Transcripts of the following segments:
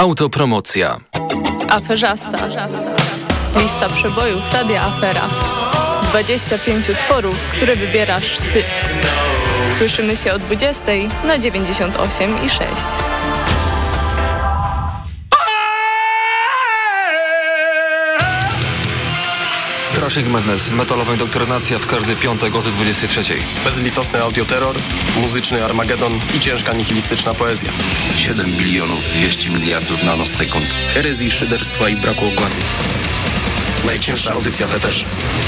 Autopromocja. Aferzasta. Lista przebojów Radia Afera. 25 utworów, które wybierasz ty. Słyszymy się o 20 na 98 i 6. Crashing Madness, metalowa indoktrynacja w każdy piątek o 23. Bezlitosny audioterror, muzyczny Armagedon i ciężka nihilistyczna poezja. 7 bilionów 200 miliardów nanosekund. Herezji, szyderstwa i braku okładu. Najcięższa audycja feterz.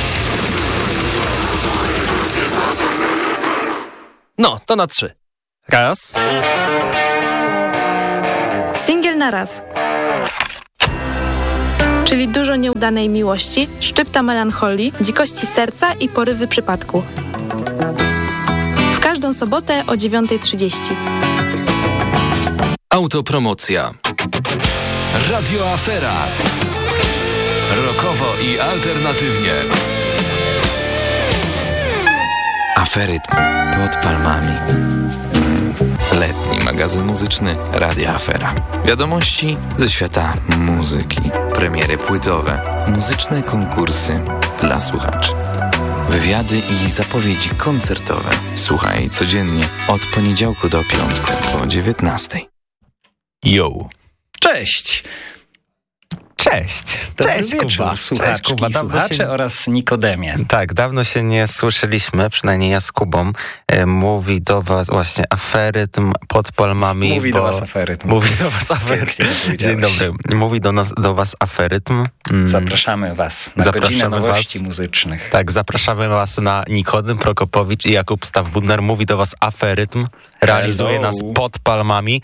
No, to na 3. Raz. Singiel na raz. Czyli dużo nieudanej miłości, szczypta melancholii, dzikości serca i porywy przypadku. W każdą sobotę o 9:30. Autopromocja. Radio Afera. Rockowo i alternatywnie. Aferytm pod palmami. Letni magazyn muzyczny Radia Afera. Wiadomości ze świata muzyki. Premiery płytowe. Muzyczne konkursy dla słuchaczy. Wywiady i zapowiedzi koncertowe. Słuchaj codziennie od poniedziałku do piątku o 19:00. Yo! Cześć! Cześć! Cześć Kuba! Słuchaczki, słuchacze oraz Nikodemie. Tak, dawno się nie słyszeliśmy, przynajmniej ja z Kubą. Mówi do was właśnie Aferytm pod palmami. Mówi do was Aferytm. Dzień dobry. Mówi do was Aferytm. Zapraszamy was na godzinę nowości muzycznych. Tak, zapraszamy was na Nikodem Prokopowicz i Jakub Stawbudner. Mówi do was Aferytm. Realizuje nas pod palmami.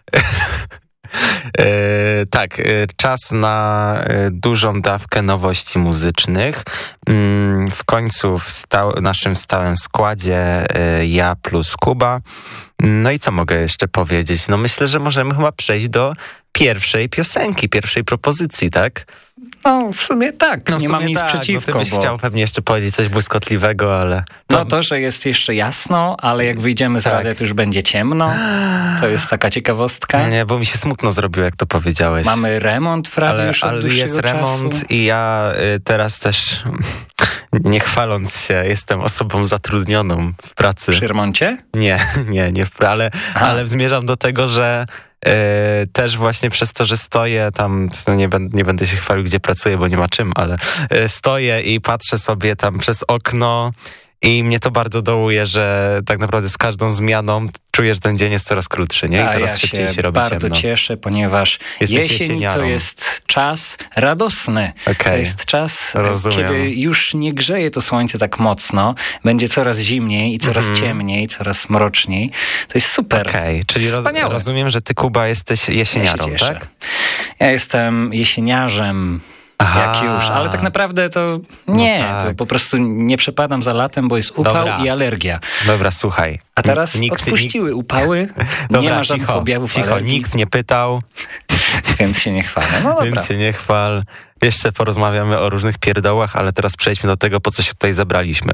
Tak, czas na dużą dawkę nowości muzycznych. W końcu w naszym stałym składzie ja plus Kuba. No i co mogę jeszcze powiedzieć? No myślę, że możemy chyba przejść do pierwszej piosenki, pierwszej propozycji, tak? No w sumie tak, nie mam nic przeciwko. No ty byś chciał pewnie jeszcze powiedzieć coś błyskotliwego, ale... To, że jest jeszcze jasno, ale jak wyjdziemy z radia, to już będzie ciemno. To jest taka ciekawostka. Nie, bo mi się smutno zrobiło, jak to powiedziałeś. Mamy remont w radiu już od dłuższego jest remont czasu. I ja teraz też, nie chwaląc się, jestem osobą zatrudnioną w pracy. Przy remoncie? Nie, ale zmierzam do tego, że też właśnie przez to, że stoję tam, nie będę się chwalił, gdzie pracuję, bo nie ma czym, ale stoję i patrzę sobie tam przez okno i mnie to bardzo dołuje, że tak naprawdę z każdą zmianą czuję, że ten dzień jest coraz krótszy, nie? I coraz szybciej się robi bardzo ciemno. Cieszę, ponieważ jesień to jest czas radosny. To jest czas, kiedy już nie grzeje to słońce tak mocno, będzie coraz zimniej i coraz ciemniej, coraz mroczniej. To jest super. Czyli rozumiem, że ty, Kuba, jesteś jesieniarą, tak? Ja jestem jesieniarzem. Jak już, ale tak naprawdę to nie, to po prostu nie przepadam za latem, bo jest upał i alergia. Dobra, słuchaj. A teraz odpuściły upały, nie ma żadnych objawów alergii. Nikt nie pytał. Więc się nie chwalę. No dobra. Więc się nie chwal. Jeszcze porozmawiamy o różnych pierdołach, ale teraz przejdźmy do tego, po co się tutaj zebraliśmy.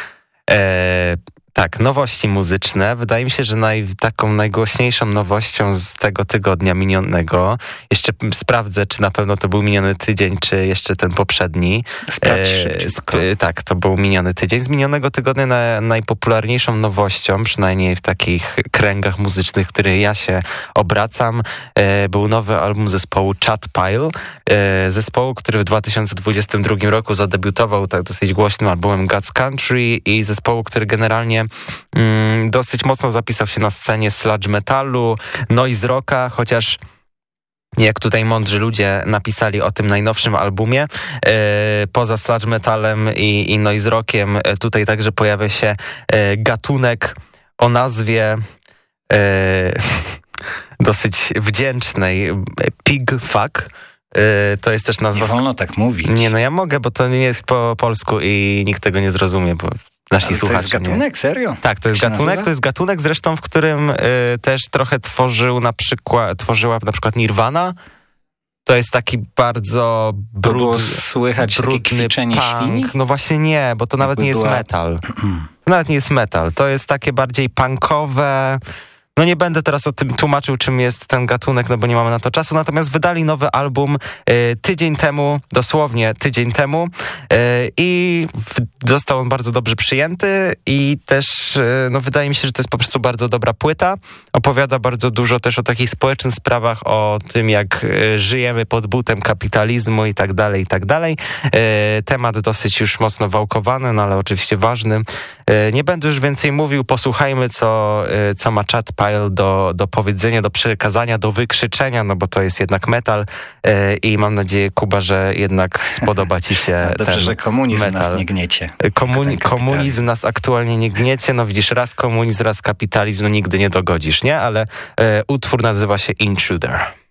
Tak, nowości muzyczne. Wydaje mi się, że taką najgłośniejszą nowością z tego tygodnia minionego, jeszcze sprawdzę, czy na pewno to był miniony tydzień, czy jeszcze ten poprzedni. Sprawdź szybciutko. Tak, to był miniony tydzień. Z minionego tygodnia najpopularniejszą nowością, przynajmniej w takich kręgach muzycznych, w których ja się obracam, był nowy album zespołu Chad Pile. Zespołu, który w 2022 roku zadebiutował tak dosyć głośnym albumem God's Country i zespołu, który generalnie dosyć mocno zapisał się na scenie sludge metalu, noise rocka, chociaż jak tutaj mądrzy ludzie napisali o tym najnowszym albumie, poza sludge metalem i noise rockiem tutaj także pojawia się gatunek o nazwie dosyć wdzięcznej Pig Fuck. To jest też nazwa... Nie wolno tak mówić. Nie, no ja mogę, bo to nie jest po polsku i nikt tego nie nie bo nasi słuchacze. To jest gatunek, nie. Serio? Tak, to jest gatunek. Nazywa? To jest gatunek zresztą, w którym też trochę tworzyła na przykład Nirvana. To jest taki bardzo słychać takie kwiczenie świni? No właśnie nie, bo to nawet nie jest metal. To nawet nie jest metal. To jest takie bardziej punkowe, No nie będę teraz o tym tłumaczył, czym jest ten gatunek, no bo nie mamy na to czasu. Natomiast wydali nowy album tydzień temu, dosłownie tydzień temu i został on bardzo dobrze przyjęty i też no wydaje mi się, że to jest po prostu bardzo dobra płyta. Opowiada bardzo dużo też o takich społecznych sprawach, o tym, jak żyjemy pod butem kapitalizmu i tak dalej, i tak dalej. Temat dosyć już mocno wałkowany, no ale oczywiście ważny. Nie będę już więcej mówił, posłuchajmy, co ma Chad Pile do powiedzenia, do przekazania, do wykrzyczenia, no bo to jest jednak metal i mam nadzieję, Kuba, że jednak spodoba ci się dobrze, ten że komunizm metal. nas nie gniecie. Komunizm nas aktualnie nie gniecie, no widzisz, raz komunizm, raz kapitalizm, no nigdy nie dogodzisz, nie? Ale utwór nazywa się Intruder.